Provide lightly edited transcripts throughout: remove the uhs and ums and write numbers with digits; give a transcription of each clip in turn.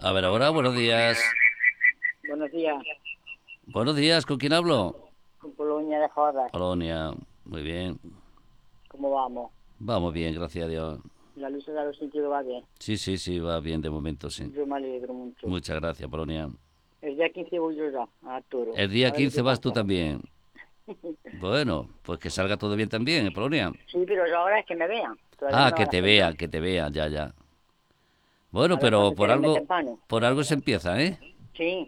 A ver, ahora, buenos días. Buenos días, Buenos días, ¿con quién hablo? con Polonia de Jodas. Polonia, muy bien. ¿Cómo vamos? Vamos bien, gracias a Dios. La luz de los sentidos va bien. Sí, sí, sí, va bien de momento, sí. Yo me alegro mucho. Muchas gracias, Polonia. El día 15 voy yo ya a Arturo. El día A ver lo 15 que vas tú pasa. también. Bueno, pues que salga todo bien también, Polonia. Sí, pero yo ahora es que me vean. Todavía no Ah, me van a hacer nada. que te vea, ya, ya. Bueno, A ver pero cuándo quieren meter mano. por algo se empieza, ¿eh? Sí.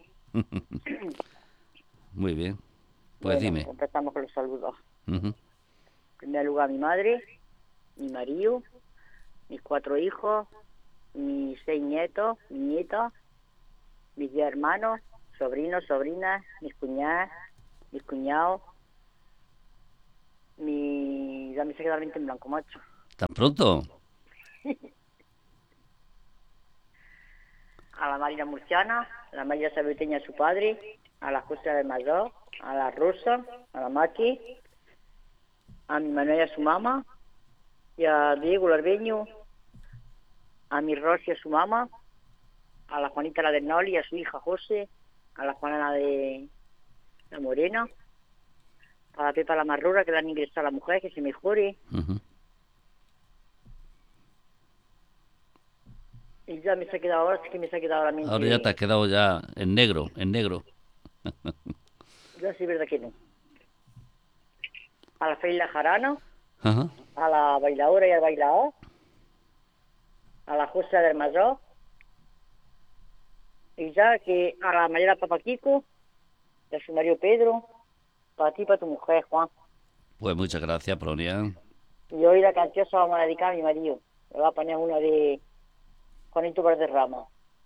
Muy bien. Pues Bueno, dime. empezamos con los saludos. Ujú. En primer lugar, mi madre, mi marido, mis 4 hijos, mis 6 nietos, mi nieta, mis 10 hermanos, sobrinos, sobrinas, mis cuñadas, mis cuñados. Ya me sé quedar 20 en blanco, macho. ¿Tan pronto? A la Marina Murciana, a la María Sabeteña, su padre, a la Justa del Mayor, a la Rosa, a la Maki, a mi Manuela, su mamá, y a Diego Larbeño, a mi Rosy, a su mamá, a la Juanita la del Noli, a su hija José, a la Juana de la Morena, a la Pepa la Marrura, que le han ingresado a la mujer, que se mejore. Ujú. Y ya me se ha quedado ahora, sí que me se ha quedado la Ahora ya te has mente, quedado ya en negro, en negro. ya sí, verdad que no. A la Feila Jarana, Ajá. a la bailadora y al bailador, a la Justa del Mayor, y ya que a la Mayra Papaquico, y a su marido Pedro, para ti y para tu mujer, Juan. Pues muchas gracias, Polonia. Y hoy la canción se la vamos a dedicar a mi marido. Le va a poner una de Juanito Valderrama.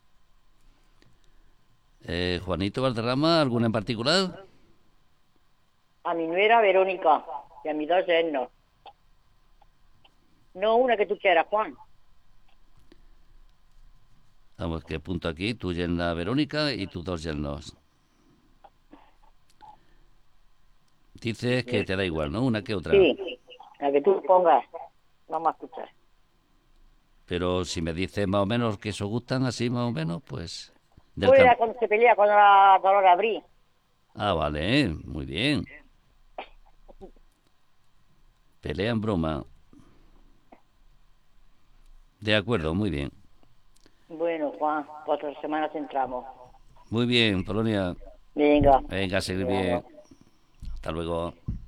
Juanito Valderrama, ¿alguna en particular? A mi nuera Verónica y a mis 2 yernos. No una que tú quieras, Juan. Vamos, que punto aquí, tu yerna Verónica y tus dos yernos. Dices que te da igual, ¿no? Una que otra. Sí, la que tú pongas. Vamos a escuchar. Pero si me dices más o menos que eso gustan así, más o menos, pues... Del ¿Cuál can... era cuando se pelea con la Dolores Abril? Ah, vale, muy bien. Pelea en broma. De acuerdo, muy bien. Bueno, Juan, 4 semanas entramos. Muy bien, Polonia. Venga, Venga, a seguir bien. adiós. Hasta luego.